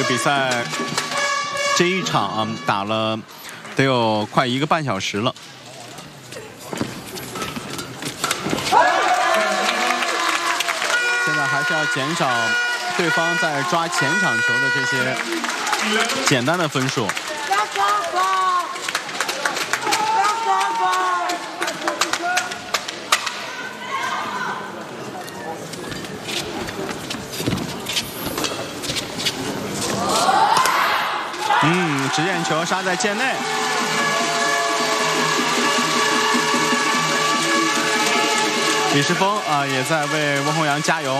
比赛这一场啊打了得有快1个半小时了。现在还是要减少对方在抓前场球的这些简单的分数。直线球杀在界内。李世峰啊，也在为温宏洋加油。